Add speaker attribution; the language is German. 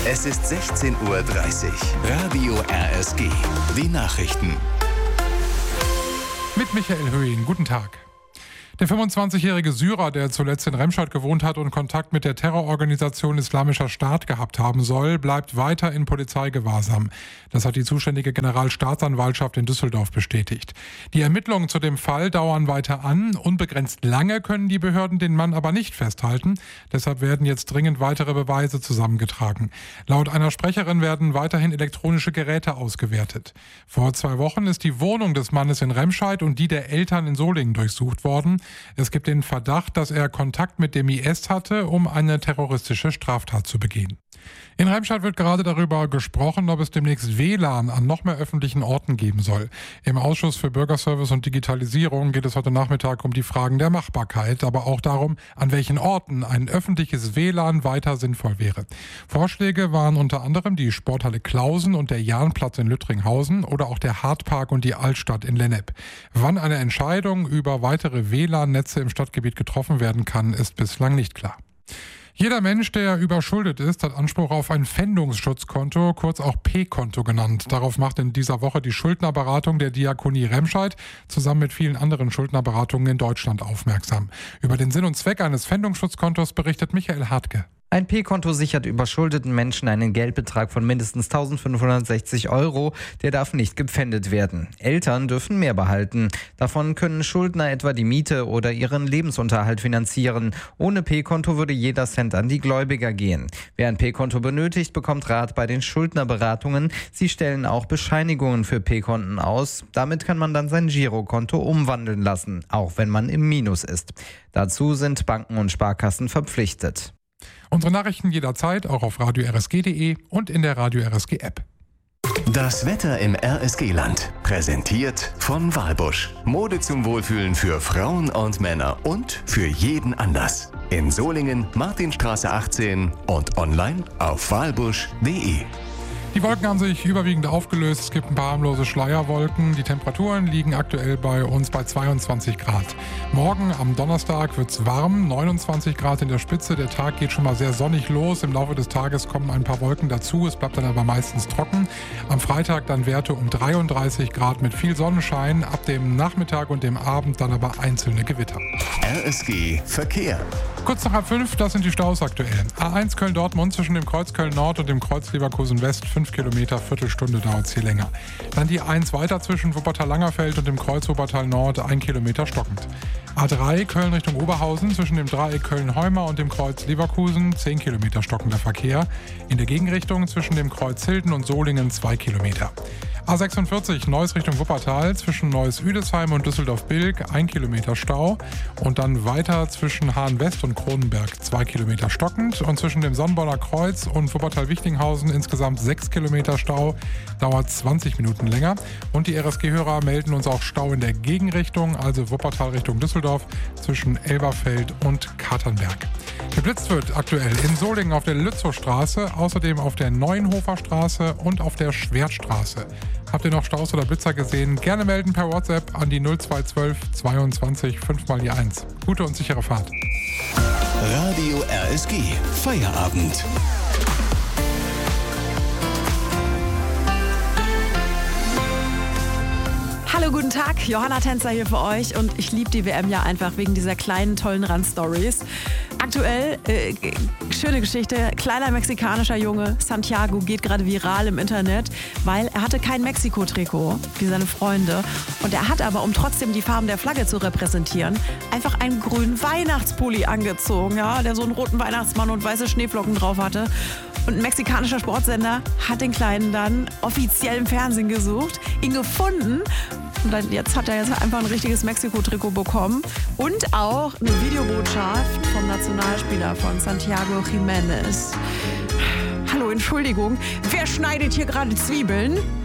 Speaker 1: Es ist 16:30 Uhr. Radio RSG. Die Nachrichten.
Speaker 2: Mit Michael Höhing. Guten Tag. Der 25-jährige Syrer, der zuletzt in Remscheid gewohnt hat und Kontakt mit der Terrororganisation Islamischer Staat gehabt haben soll, bleibt weiter in Polizeigewahrsam. Das hat die zuständige Generalstaatsanwaltschaft in Düsseldorf bestätigt. Die Ermittlungen zu dem Fall dauern weiter an. Unbegrenzt lange können die Behörden den Mann aber nicht festhalten. Deshalb werden jetzt dringend weitere Beweise zusammengetragen. Laut einer Sprecherin werden weiterhin elektronische Geräte ausgewertet. Vor 2 Wochen ist die Wohnung des Mannes in Remscheid und die der Eltern in Solingen durchsucht worden. Es gibt den Verdacht, dass er Kontakt mit dem IS hatte, um eine terroristische Straftat zu begehen. In Remscheid wird gerade darüber gesprochen, ob es demnächst WLAN an noch mehr öffentlichen Orten geben soll. Im Ausschuss für Bürgerservice und Digitalisierung geht es heute Nachmittag um die Fragen der Machbarkeit, aber auch darum, an welchen Orten ein öffentliches WLAN weiter sinnvoll wäre. Vorschläge waren unter anderem die Sporthalle Klausen und der Jahnplatz in Lüttringhausen oder auch der Hartpark und die Altstadt in Lennep. Wann eine Entscheidung über weitere WLAN-Netze im Stadtgebiet getroffen werden kann, ist bislang nicht klar. Jeder Mensch, der überschuldet ist, hat Anspruch auf ein Pfändungsschutzkonto, kurz auch P-Konto genannt. Darauf macht in dieser Woche die Schuldnerberatung der Diakonie Remscheid zusammen mit vielen anderen Schuldnerberatungen in Deutschland aufmerksam. Über den Sinn und Zweck eines Pfändungsschutzkontos berichtet Michael Hartke.
Speaker 3: Ein P-Konto sichert überschuldeten Menschen einen Geldbetrag von mindestens 1.560 €. Der darf nicht gepfändet werden. Eltern dürfen mehr behalten. Davon können Schuldner etwa die Miete oder ihren Lebensunterhalt finanzieren. Ohne P-Konto würde jeder Cent an die Gläubiger gehen. Wer ein P-Konto benötigt, bekommt Rat bei den Schuldnerberatungen. Sie stellen auch Bescheinigungen für P-Konten aus. Damit kann man dann sein Girokonto umwandeln lassen, auch wenn man im Minus ist. Dazu sind Banken und Sparkassen verpflichtet.
Speaker 2: Unsere Nachrichten jederzeit auch auf radio-rsg.de und in der Radio RSG App.
Speaker 1: Das Wetter im RSG-Land. Präsentiert von Walbusch. Mode zum Wohlfühlen für Frauen und Männer und für jeden Anlass. In Solingen, Martinstraße 18 und online auf walbusch.de.
Speaker 2: Die Wolken haben sich überwiegend aufgelöst. Es gibt ein paar harmlose Schleierwolken. Die Temperaturen liegen aktuell bei uns bei 22 Grad. Morgen am Donnerstag wird es warm, 29 Grad in der Spitze. Der Tag geht schon mal sehr sonnig los. Im Laufe des Tages kommen ein paar Wolken dazu. Es bleibt dann aber meistens trocken. Am Freitag dann Werte um 33 Grad mit viel Sonnenschein. Ab dem Nachmittag und dem Abend dann aber einzelne Gewitter.
Speaker 1: RSG Verkehr.
Speaker 2: Kurz nach 5:30, das sind die Staus aktuell. A1 Köln-Dortmund zwischen dem Kreuz Köln-Nord und dem Kreuz Leverkusen-West, 5 Kilometer, Viertelstunde dauert es hier länger. Dann die A1 weiter zwischen Wuppertal-Langerfeld und dem Kreuz Wuppertal-Nord, 1 Kilometer stockend. A3 Köln Richtung Oberhausen zwischen dem Dreieck Köln-Heumer und dem Kreuz Leverkusen, 10 Kilometer stockender Verkehr. In der Gegenrichtung zwischen dem Kreuz Hilden und Solingen 2 Kilometer. A46 Neuss Richtung Wuppertal zwischen Neuss-Üdesheim und Düsseldorf-Bilk 1 Kilometer Stau und dann weiter zwischen Hahn-West und Kronenberg 2 Kilometer stockend und zwischen dem Sonnenborner Kreuz und Wuppertal-Wichtinghausen insgesamt 6 Kilometer Stau, dauert 20 Minuten länger und die RSG-Hörer melden uns auch Stau in der Gegenrichtung, also Wuppertal Richtung Düsseldorf zwischen Elberfeld und Katernberg. Geblitzt wird aktuell in Solingen auf der Lützowstraße, außerdem auf der Neuenhofer Straße und auf der Schwertstraße. Habt ihr noch Staus oder Blitzer gesehen? Gerne melden per WhatsApp an die 0212 22 5x1. Gute und sichere Fahrt.
Speaker 1: Radio RSG Feierabend.
Speaker 4: Hallo, guten Tag, Johanna Tänzer hier für euch und ich liebe die WM ja einfach wegen dieser kleinen, tollen Randstories. Aktuell, schöne Geschichte, kleiner mexikanischer Junge, Santiago, geht gerade viral im Internet, weil er hatte kein Mexiko-Trikot, wie seine Freunde. Und er hat aber, um trotzdem die Farben der Flagge zu repräsentieren, einfach einen grünen Weihnachtspulli angezogen, ja, der so einen roten Weihnachtsmann und weiße Schneeflocken drauf hatte. Und ein mexikanischer Sportsender hat den Kleinen dann offiziell im Fernsehen gesucht, ihn gefunden. Und dann, jetzt hat er einfach ein richtiges Mexiko-Trikot bekommen. Und auch eine Videobotschaft vom Nationalspieler von Santiago Jiménez. Hallo, Entschuldigung, wer schneidet hier gerade Zwiebeln?